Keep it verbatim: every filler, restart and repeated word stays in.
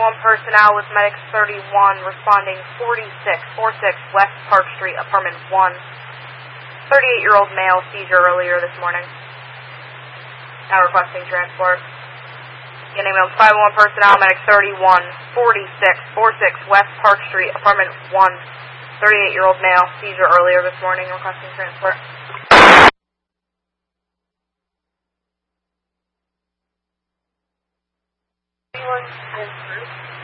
one personnel with Medics thirty-one responding forty-six forty-six West Park Street, apartment one. thirty-eight-year-old male seizure earlier this morning. Now requesting transport. Getting emailed five one one personnel, Medics thirty-one forty-six forty-six West Park Street, apartment one. thirty-eight-year-old male seizure earlier this morning, requesting transport. Anyone in group?